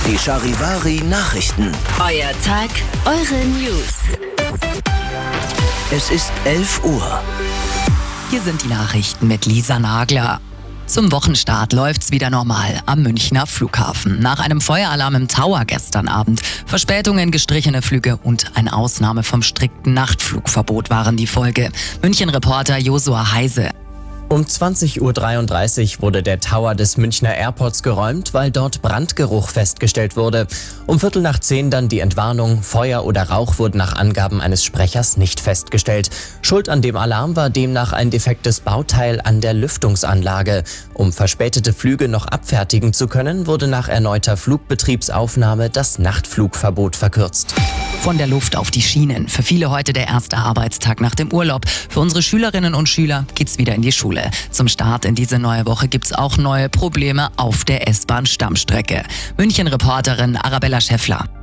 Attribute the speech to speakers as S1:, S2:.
S1: Die Charivari Nachrichten.
S2: Euer Tag, eure News.
S1: Es ist 11 Uhr.
S3: Hier sind die Nachrichten mit Lisa Nagler. Zum Wochenstart läuft's wieder normal am Münchner Flughafen. Nach einem Feueralarm im Tower gestern Abend, Verspätungen, gestrichene Flüge und eine Ausnahme vom strikten Nachtflugverbot waren die Folge. München-Reporter Josua Heise.
S4: Um 20.33 Uhr wurde der Tower des Münchner Airports geräumt, weil dort Brandgeruch festgestellt wurde. Um 9:15 dann die Entwarnung. Feuer oder Rauch wurden nach Angaben eines Sprechers nicht festgestellt. Schuld an dem Alarm war demnach ein defektes Bauteil an der Lüftungsanlage. Um verspätete Flüge noch abfertigen zu können, wurde nach erneuter Flugbetriebsaufnahme das Nachtflugverbot verkürzt.
S3: Von der Luft auf die Schienen. Für viele heute der erste Arbeitstag nach dem Urlaub. Für unsere Schülerinnen und Schüler geht's wieder in die Schule. Zum Start in diese neue Woche gibt's auch neue Probleme auf der S-Bahn-Stammstrecke. München-Reporterin Arabella Schäffler.